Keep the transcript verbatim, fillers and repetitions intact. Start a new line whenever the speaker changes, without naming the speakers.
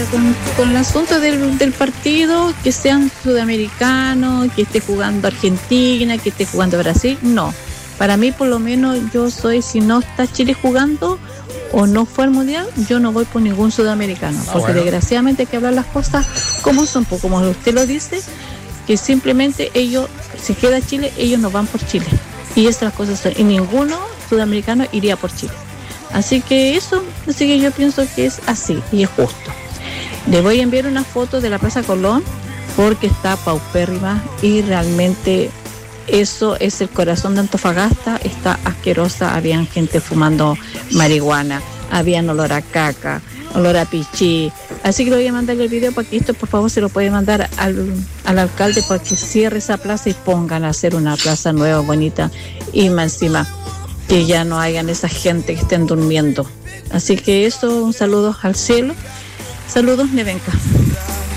con, con el asunto del, del partido, que sean sudamericanos, que esté jugando Argentina, que esté jugando Brasil, no. Para mí, por lo menos, yo soy, si no está Chile jugando o no fue al Mundial, yo no voy por ningún sudamericano,
Ah,
porque
bueno.
desgraciadamente hay que hablar las cosas como son, pues, como usted lo dice, que simplemente ellos, si queda Chile, ellos no van por Chile. Y esas cosas son, y ninguno sudamericano iría por Chile. Así que eso, así que yo pienso que es así y es justo. Le voy a enviar una foto de la Plaza Colón porque está paupérrima y realmente eso es el corazón de Antofagasta, está asquerosa. Habían gente fumando marihuana, habían olor a caca, olor a pichí. Así que le voy a mandar el video para que esto por favor se lo puede mandar al, al alcalde para que cierre esa plaza y pongan a hacer una plaza nueva, bonita y más encima que ya no hayan esa gente que estén durmiendo. Así que eso, un saludo al cielo. Saludos, Nevenka.